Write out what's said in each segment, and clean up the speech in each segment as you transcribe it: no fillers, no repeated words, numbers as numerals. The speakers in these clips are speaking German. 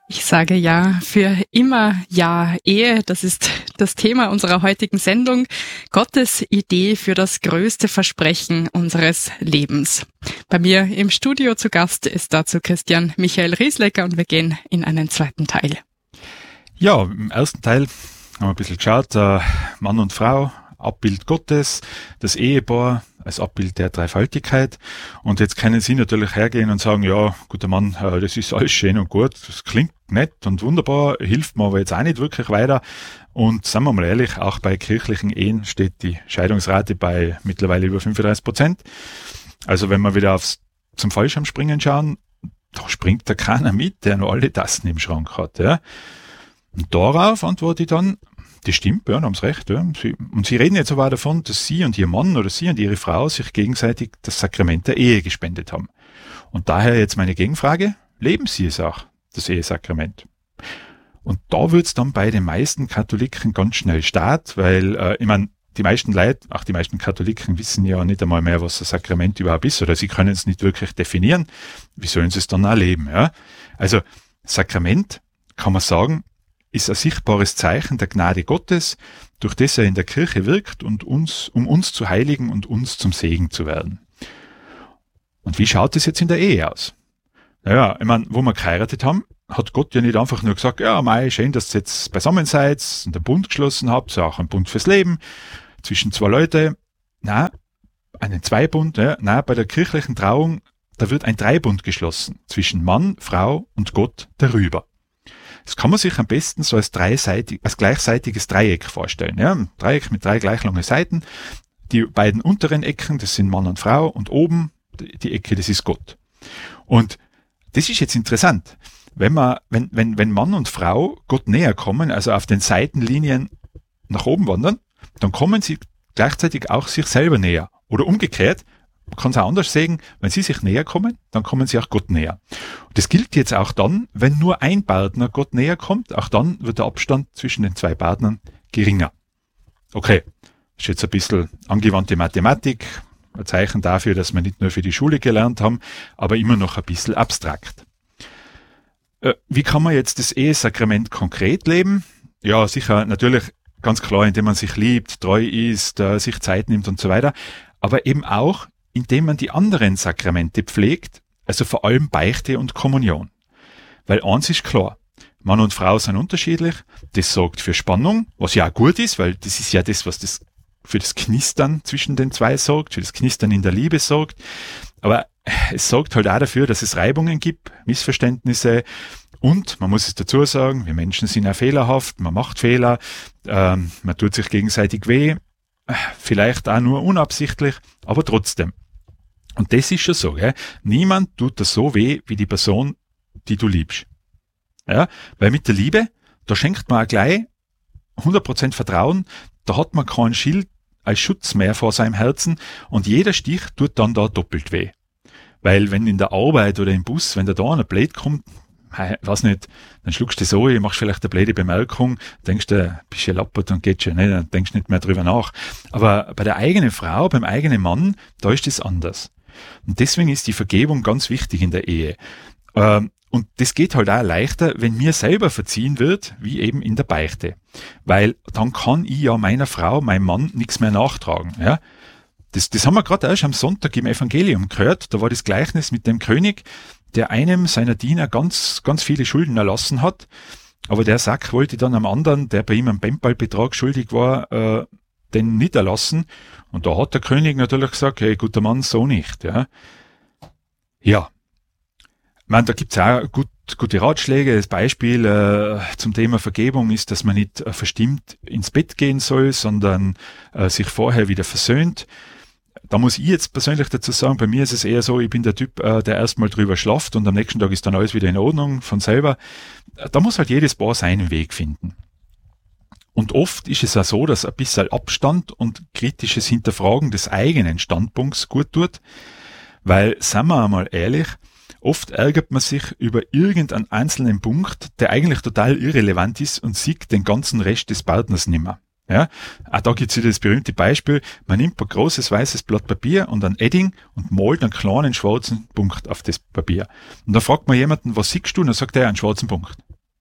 Ich sage ja, für immer ja. Ehe, das ist das Thema unserer heutigen Sendung. Gottes Idee für das größte Versprechen unseres Lebens. Bei mir im Studio zu Gast ist dazu Christian Michael Rieslecker und wir gehen in einen zweiten Teil. Ja, im ersten Teil haben wir ein bisschen geschaut, Mann und Frau, Abbild Gottes, das Ehepaar als Abbild der Dreifaltigkeit. Und jetzt können Sie natürlich hergehen und sagen, ja, guter Mann, das ist alles schön und gut, das klingt nett und wunderbar, hilft mir aber jetzt auch nicht wirklich weiter. Und sagen wir mal ehrlich, auch bei kirchlichen Ehen steht die Scheidungsrate bei mittlerweile über 35%. Also wenn wir wieder zum Fallschirmspringen schauen, da springt da keiner mit, der noch alle Tassen im Schrank hat. Ja. Und darauf antworte ich dann, das stimmt, ja, haben Sie recht. Ja. Sie reden jetzt aber davon, dass Sie und Ihr Mann oder Sie und Ihre Frau sich gegenseitig das Sakrament der Ehe gespendet haben. Und daher jetzt meine Gegenfrage, leben Sie es auch, das Ehesakrament? Und da wird's dann bei den meisten Katholiken ganz schnell Start, weil, ich meine, die meisten Leute, auch die meisten Katholiken wissen ja nicht einmal mehr, was das Sakrament überhaupt ist, oder sie können es nicht wirklich definieren. Wie sollen sie es dann auch leben? Ja? Also, Sakrament, kann man sagen, ist ein sichtbares Zeichen der Gnade Gottes, durch das er in der Kirche wirkt und um uns zu heiligen und uns zum Segen zu werden. Und wie schaut es jetzt in der Ehe aus? Naja, ich meine, wo wir geheiratet haben, hat Gott ja nicht einfach nur gesagt, ja, mei, schön, dass ihr jetzt beisammen seid und einen Bund geschlossen habt, so auch einen Bund fürs Leben, zwischen zwei Leute. Nein, einen Zweibund, ja, nein, bei der kirchlichen Trauung, da wird ein Dreibund geschlossen, zwischen Mann, Frau und Gott darüber. Das kann man sich am besten so als gleichseitiges Dreieck vorstellen. Ja? Ein Dreieck mit 3 gleich lange Seiten. Die beiden unteren Ecken, das sind Mann und Frau, und oben die Ecke, das ist Gott. Und das ist jetzt interessant. Wenn Mann und Frau Gott näher kommen, also auf den Seitenlinien nach oben wandern, dann kommen sie gleichzeitig auch sich selber näher. Oder umgekehrt, man kann es auch anders sagen, wenn sie sich näher kommen, dann kommen sie auch Gott näher. Und das gilt jetzt auch dann, wenn nur ein Partner Gott näher kommt, auch dann wird der Abstand zwischen den 2 Partnern geringer. Okay, das ist jetzt ein bisschen angewandte Mathematik, ein Zeichen dafür, dass wir nicht nur für die Schule gelernt haben, aber immer noch ein bisschen abstrakt. Wie kann man jetzt das Ehesakrament konkret leben? Ja, sicher, natürlich ganz klar, indem man sich liebt, treu ist, sich Zeit nimmt und so weiter, aber eben auch, indem man die anderen Sakramente pflegt, also vor allem Beichte und Kommunion. Weil eins ist klar, Mann und Frau sind unterschiedlich, das sorgt für Spannung, was ja auch gut ist, weil das ist ja das, was das für das Knistern zwischen den 2 sorgt, für das Knistern in der Liebe sorgt, aber es sorgt halt auch dafür, dass es Reibungen gibt, Missverständnisse und, man muss es dazu sagen, wir Menschen sind ja fehlerhaft, man macht Fehler, man tut sich gegenseitig weh, vielleicht auch nur unabsichtlich, aber trotzdem. Und das ist schon so, gell? Niemand tut das so weh wie die Person, die du liebst. Ja? Weil mit der Liebe, da schenkt man auch gleich 100% Vertrauen, da hat man keinen Schild als Schutz mehr vor seinem Herzen und jeder Stich tut dann da doppelt weh. Weil wenn in der Arbeit oder im Bus, wenn da einer blöd kommt, weiß nicht, dann schluckst du so, machst vielleicht eine blöde Bemerkung, denkst du, bist ja lappert und geht schon, ne? Dann denkst du nicht mehr drüber nach. Aber bei der eigenen Frau, beim eigenen Mann, da ist das anders. Und deswegen ist die Vergebung ganz wichtig in der Ehe. Und das geht halt auch leichter, wenn mir selber verziehen wird, wie eben in der Beichte. Weil dann kann ich ja meiner Frau, meinem Mann nichts mehr nachtragen. Ja? Das haben wir gerade erst am Sonntag im Evangelium gehört. Da war das Gleichnis mit dem König, der einem seiner Diener ganz, ganz viele Schulden erlassen hat. Aber der Sack wollte dann am anderen, der bei ihm einen Bempalbetrag schuldig war, den nicht erlassen. Und da hat der König natürlich gesagt, hey, guter Mann, so nicht. Ja. Ich meine, da gibt's auch gute Ratschläge. Das Beispiel zum Thema Vergebung ist, dass man nicht verstimmt ins Bett gehen soll, sondern sich vorher wieder versöhnt. Da muss ich jetzt persönlich dazu sagen, bei mir ist es eher so, ich bin der Typ, der erstmal drüber schlaft und am nächsten Tag ist dann alles wieder in Ordnung von selber. Da muss halt jedes Paar seinen Weg finden. Und oft ist es auch so, dass ein bisschen Abstand und kritisches Hinterfragen des eigenen Standpunkts gut tut, weil, seien wir einmal ehrlich, oft ärgert man sich über irgendeinen einzelnen Punkt, der eigentlich total irrelevant ist und sieht den ganzen Rest des Partners nimmer. Ja, auch da gibt's wieder das berühmte Beispiel, man nimmt ein großes weißes Blatt Papier und ein Edding und malt einen kleinen schwarzen Punkt auf das Papier. Und dann fragt man jemanden, was siehst du? Und dann sagt er, einen schwarzen Punkt.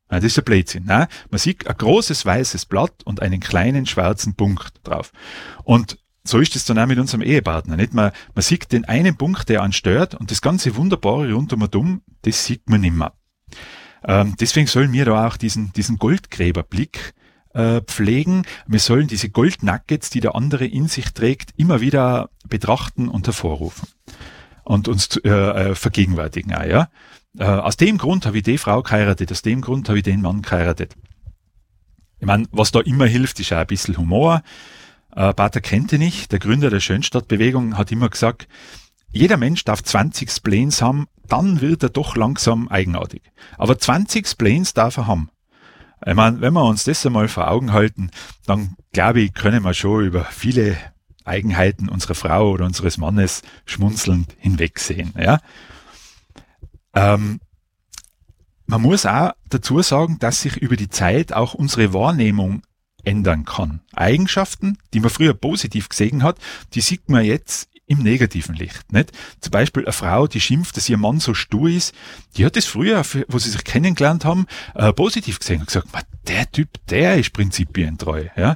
Das ist ein Blödsinn. Nein, man sieht ein großes weißes Blatt und einen kleinen schwarzen Punkt drauf. Und so ist es dann auch mit unserem Ehepartner. Nicht? Man sieht den einen Punkt, der einen stört, und das ganze Wunderbare rundum und um, das sieht man nicht mehr. Deswegen sollen wir da auch diesen Goldgräberblick pflegen. Wir sollen diese Goldnuggets, die der andere in sich trägt, immer wieder betrachten und hervorrufen. Und uns vergegenwärtigen auch, ja. Aus dem Grund habe ich die Frau geheiratet, aus dem Grund habe ich den Mann geheiratet. Ich meine, was da immer hilft, ist auch ein bisschen Humor. Pater Kentenich, der Gründer der Schönstadtbewegung, hat immer gesagt, jeder Mensch darf 20 Spleens haben, dann wird er doch langsam eigenartig. Aber 20 Spleens darf er haben. Ich meine, wenn wir uns das einmal vor Augen halten, dann glaube ich, können wir schon über viele Eigenheiten unserer Frau oder unseres Mannes schmunzelnd hinwegsehen, ja. Man muss auch dazu sagen, dass sich über die Zeit auch unsere Wahrnehmung ändern kann. Eigenschaften, die man früher positiv gesehen hat, die sieht man jetzt im negativen Licht. Nicht? Zum Beispiel eine Frau, die schimpft, dass ihr Mann so stur ist, die hat das früher, wo sie sich kennengelernt haben, positiv gesehen und gesagt, der Typ, der ist prinzipientreu. Ja.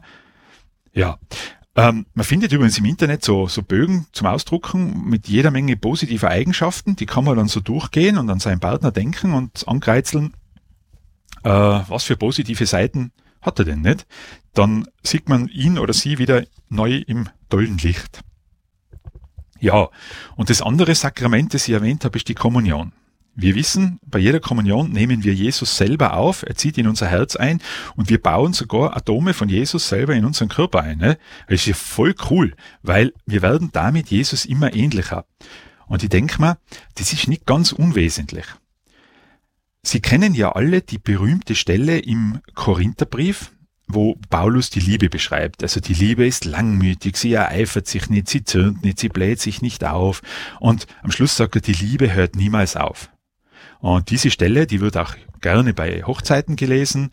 Man findet übrigens im Internet so Bögen zum Ausdrucken mit jeder Menge positiver Eigenschaften, die kann man dann so durchgehen und an seinen Partner denken und ankreitzeln, was für positive Seiten hat er denn nicht? Dann sieht man ihn oder sie wieder neu im tollen Licht. Ja, und das andere Sakrament, das ich erwähnt habe, ist die Kommunion. Wir wissen, bei jeder Kommunion nehmen wir Jesus selber auf, er zieht in unser Herz ein und wir bauen sogar Atome von Jesus selber in unseren Körper ein. Ne? Das ist ja voll cool, weil wir werden damit Jesus immer ähnlicher. Und ich denke mir, das ist nicht ganz unwesentlich. Sie kennen ja alle die berühmte Stelle im Korintherbrief, wo Paulus die Liebe beschreibt. Also die Liebe ist langmütig, sie ereifert sich nicht, sie zürnt nicht, sie bläht sich nicht auf. Und am Schluss sagt er, die Liebe hört niemals auf. Und diese Stelle, die wird auch gerne bei Hochzeiten gelesen.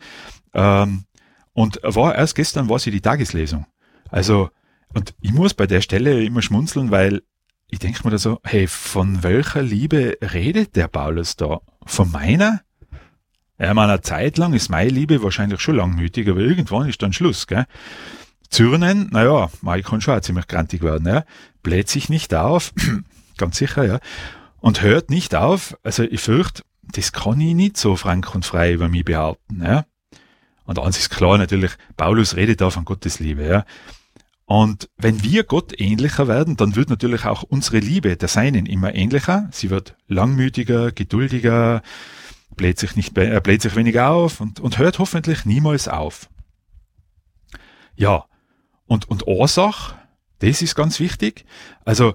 Und erst gestern war sie die Tageslesung. Also, und ich muss bei der Stelle immer schmunzeln, weil ich denke mir da so, hey, von welcher Liebe redet der Paulus da? Von meiner? Ja, eine Zeit lang ist meine Liebe wahrscheinlich schon langmütig, aber irgendwann ist dann Schluss, gell? Zürnen, naja, ich kann schon auch ziemlich grantig werden, ja? Bläht sich nicht auf, ganz sicher, ja? Und hört nicht auf, also ich fürchte, das kann ich nicht so frank und frei über mich behaupten, ja? Und eins ist klar natürlich, Paulus redet da von Gottes Liebe, ja? Und wenn wir Gott ähnlicher werden, dann wird natürlich auch unsere Liebe der Seinen immer ähnlicher. Sie wird langmütiger, geduldiger, bläht sich weniger auf und hört hoffentlich niemals auf. Ja, und Ursache, das ist ganz wichtig. Also,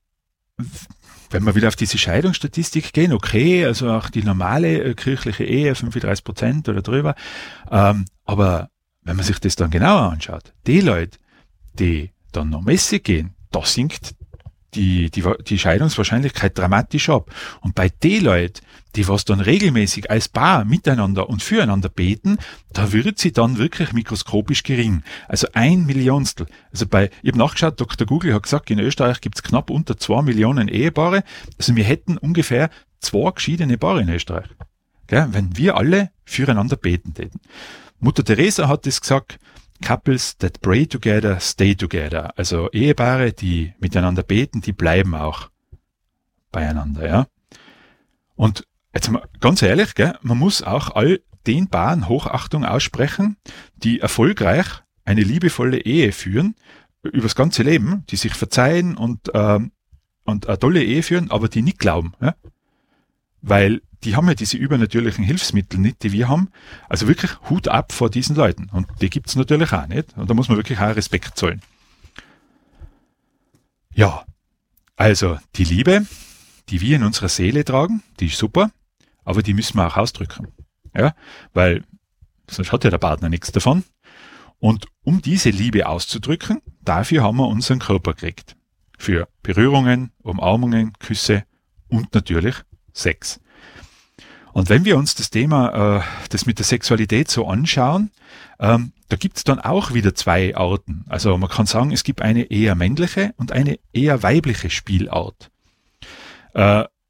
wenn wir wieder auf diese Scheidungsstatistik gehen, okay, also auch die normale kirchliche Ehe, 35% oder drüber, aber wenn man sich das dann genauer anschaut, die Leute, die dann noch Messe gehen, da sinkt die Scheidungswahrscheinlichkeit dramatisch ab. Und bei den Leuten, die was dann regelmäßig als Paar miteinander und füreinander beten, da wird sie dann wirklich mikroskopisch gering. Also 1 Millionstel. Also ich habe nachgeschaut, Dr. Google hat gesagt, in Österreich gibt es knapp unter 2 Millionen Ehepaare. Also wir hätten ungefähr 2 geschiedene Paare in Österreich. Gell? Wenn wir alle füreinander beten täten. Mutter Teresa hat das gesagt, Couples that pray together, stay together. Also Ehepaare, die miteinander beten, die bleiben auch beieinander, ja. Und jetzt mal ganz ehrlich, gell, man muss auch all den Paaren Hochachtung aussprechen, die erfolgreich eine liebevolle Ehe führen, übers ganze Leben, die sich verzeihen und eine tolle Ehe führen, aber die nicht glauben, ja. Weil die haben ja diese übernatürlichen Hilfsmittel nicht, die wir haben. Also wirklich Hut ab vor diesen Leuten. Und die gibt's natürlich auch nicht. Und da muss man wirklich auch Respekt zollen. Ja, also die Liebe, die wir in unserer Seele tragen, die ist super, aber die müssen wir auch ausdrücken. Ja, weil sonst hat ja der Partner nichts davon. Und um diese Liebe auszudrücken, dafür haben wir unseren Körper gekriegt. Für Berührungen, Umarmungen, Küsse und natürlich Sex. Und wenn wir uns das Thema, das mit der Sexualität so anschauen, da gibt es dann auch wieder 2 Arten. Also man kann sagen, es gibt eine eher männliche und eine eher weibliche Spielart.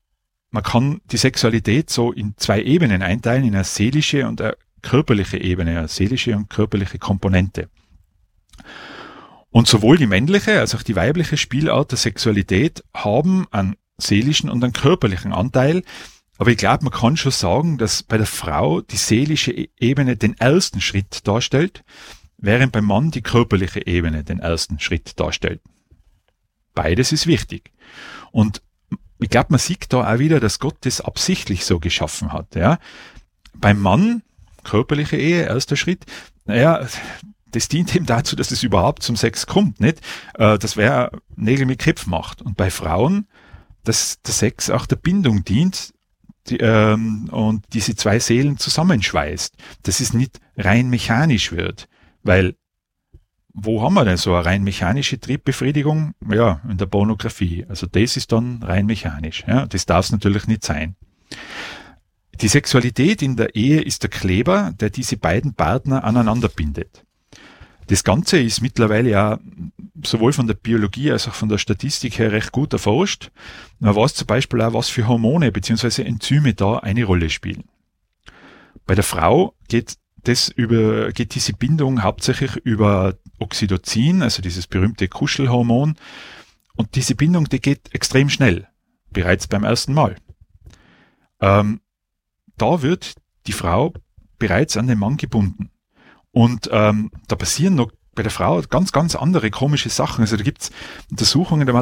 man kann die Sexualität so in 2 Ebenen einteilen, in eine seelische und eine körperliche Ebene, eine seelische und körperliche Komponente. Und sowohl die männliche als auch die weibliche Spielart der Sexualität haben einen seelischen und einen körperlichen Anteil. Aber ich glaube, man kann schon sagen, dass bei der Frau die seelische Ebene den ersten Schritt darstellt, während beim Mann die körperliche Ebene den ersten Schritt darstellt. Beides ist wichtig. Und ich glaube, man sieht da auch wieder, dass Gott das absichtlich so geschaffen hat. Ja. Beim Mann, körperliche Ehe, erster Schritt, das dient eben dazu, dass es überhaupt zum Sex kommt, nicht? Das wäre Nägel mit Köpfen macht. Und bei Frauen, dass der Sex auch der Bindung dient und diese 2 Seelen zusammenschweißt, dass es nicht rein mechanisch wird. Weil, wo haben wir denn so eine rein mechanische Triebbefriedigung? Ja, in der Pornografie. Also das ist dann rein mechanisch. Ja, das darf es natürlich nicht sein. Die Sexualität in der Ehe ist der Kleber, der diese beiden Partner aneinander bindet. Das Ganze ist mittlerweile ja sowohl von der Biologie als auch von der Statistik her recht gut erforscht. Man weiß zum Beispiel auch, was für Hormone bzw. Enzyme da eine Rolle spielen. Bei der Frau geht diese Bindung hauptsächlich über Oxytocin, also dieses berühmte Kuschelhormon. Und diese Bindung, die geht extrem schnell, bereits beim ersten Mal. Da wird die Frau bereits an den Mann gebunden. Und da passieren noch bei der Frau ganz, ganz andere komische Sachen. Also da gibt's Untersuchungen,